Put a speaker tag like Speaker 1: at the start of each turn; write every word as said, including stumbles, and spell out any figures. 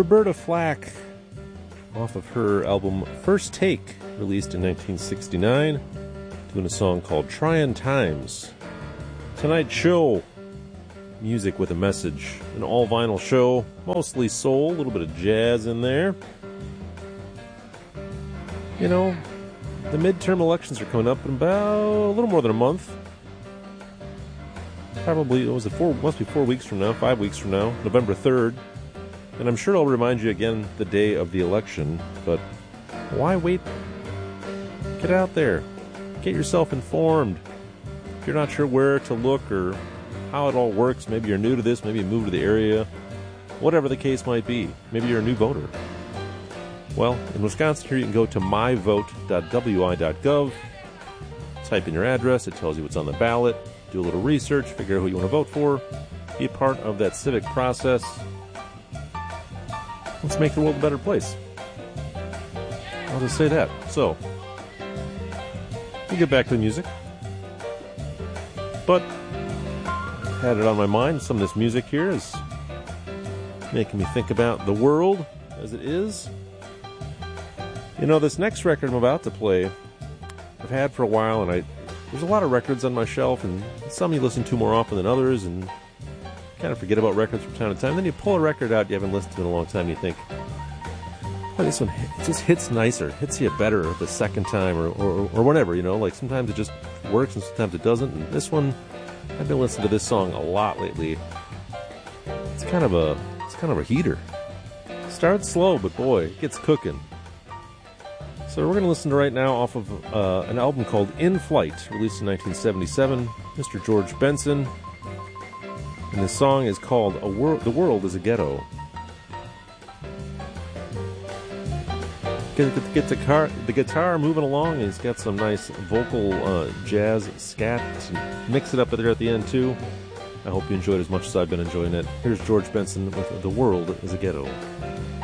Speaker 1: Roberta Flack, off of her album First Take, released in nineteen sixty-nine, doing a song called Tryin' Times. Tonight's show, music with a message, an all-vinyl show, mostly soul, a little bit of jazz in there. You know, the midterm elections are coming up in about a little more than a month. Probably, what was it, four, must be four weeks from now, five weeks from now, November third. And I'm sure I'll remind you again the day of the election, but why wait? Get out there. Get yourself informed. If you're not sure where to look or how it all works, maybe you're new to this, maybe you moved to the area, whatever the case might be. Maybe you're a new voter. Well, in Wisconsin here, you can go to my vote dot w i dot gov, type in your address, it tells you what's on the ballot, do a little research, figure out who you want to vote for, be a part of that civic process. Let's make the world a better place. I'll just say that. So, we'll get back to the music. But, had it on my mind, some of this music here is making me think about the world as it is. You know, this next record I'm about to play, I've had for a while, and I there's a lot of records on my shelf, and some you listen to more often than others, and kind of forget about records from time to time. Then you pull a record out you haven't listened to in a long time, and you think, oh, this one it just hits nicer, hits you better the second time, or, or, or whatever, you know, like sometimes it just works and sometimes it doesn't. And this one, I've been listening to this song a lot lately. It's kind of a, it's kind of a heater. Starts slow, but boy, it gets cooking. So we're going to listen to right now off of uh, an album called In Flight, released in nineteen seventy-seven, Mister George Benson. And this song is called a Wor- The World is a Ghetto. Get, get, get the, car, the guitar moving along, and he's got some nice vocal uh, jazz scat. Mix it up there at the end, too. I hope you enjoyed it as much as I've been enjoying it. Here's George Benson with The World is a Ghetto.